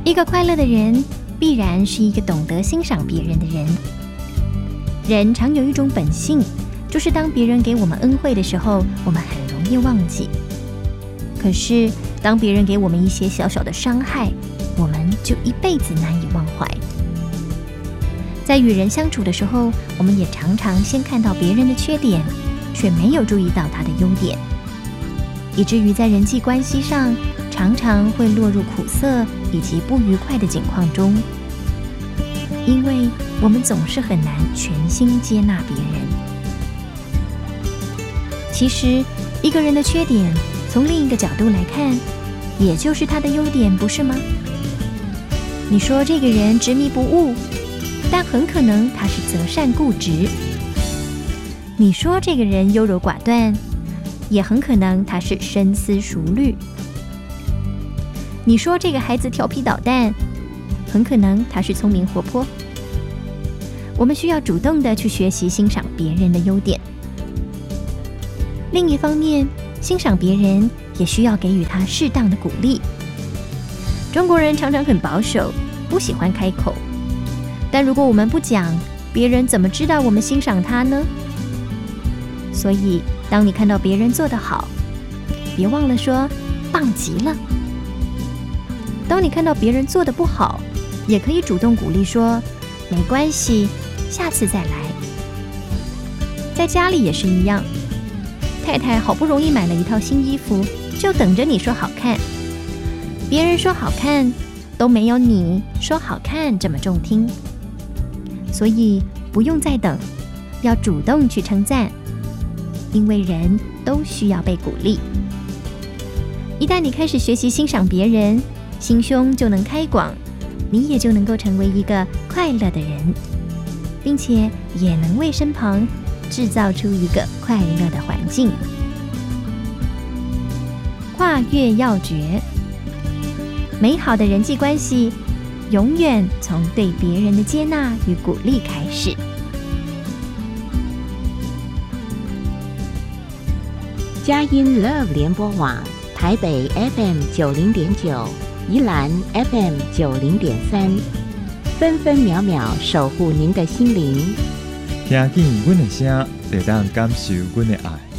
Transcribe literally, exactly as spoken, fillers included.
一个快乐的人必然是一个懂得欣赏别人的人。人常有一种本性，就是当别人给我们恩惠的时候，我们很容易忘记。可是当别人给我们一些小小的伤害，我们就一辈子难以忘怀。在与人相处的时候，我们也常常先看到别人的缺点，却没有注意到他的优点，以至于在人际关系上常常会落入苦涩以及不愉快的境况中，因为我们总是很难全心接纳别人。其实一个人的缺点，从另一个角度来看，也就是他的优点，不是吗？你说这个人执迷不悟，但很可能他是择善固执。你说这个人优柔寡断，也很可能他是深思熟虑。你说这个孩子调皮捣蛋，很可能他是聪明活泼。我们需要主动的去学习欣赏别人的优点。另一方面，欣赏别人也需要给予他适当的鼓励。中国人常常很保守，不喜欢开口，但如果我们不讲，别人怎么知道我们欣赏他呢？所以当你看到别人做得好，别忘了说棒极了。当你看到别人做得不好，也可以主动鼓励说没关系，下次再来。在家里也是一样，太太好不容易买了一套新衣服，就等着你说好看。别人说好看都没有你说好看这么中听，所以不用再等，要主动去称赞，因为人都需要被鼓励。一旦你开始学习欣赏别人，心胸就能开广，你也就能够成为一个快乐的人，并且也能为身旁制造出一个快乐的环境。跨越要诀，美好的人际关系永远从对别人的接纳与鼓励开始。 佳音 Love 联播网，台北 F M 九零点九，宜兰 F M 九零点三，分分秒秒守护您的心灵。 听见阮的声，就当感受阮的爱。